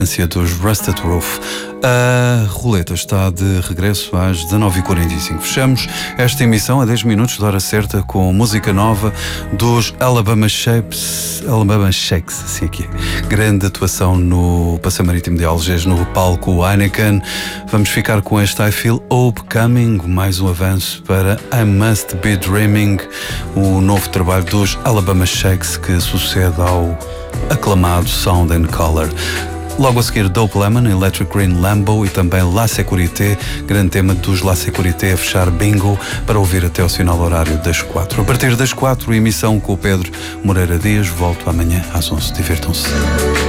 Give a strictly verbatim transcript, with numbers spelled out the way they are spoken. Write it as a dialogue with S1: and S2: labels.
S1: Dos Rusted Roof. A roleta está de regresso às dezanove e quarenta e cinco. Fechamos esta emissão a dez minutos da hora certa com música nova dos Alabama Shakes. Alabama Shakes, assim aqui é. Grande atuação no Passeio Marítimo de Algés, no palco Heineken. Vamos ficar com este I Feel Hope Coming, mais um avanço para I Must Be Dreaming, o novo trabalho dos Alabama Shakes que sucede ao aclamado Sound and Color. Logo a seguir, Dope Lemon, Electric Green Lambo e também La Sécurité, grande tema dos La Sécurité a fechar Bingo, para ouvir até ao final horário das quatro. A partir das quatro, emissão com o Pedro Moreira Dias. Volto amanhã às onze. Divirtam-se.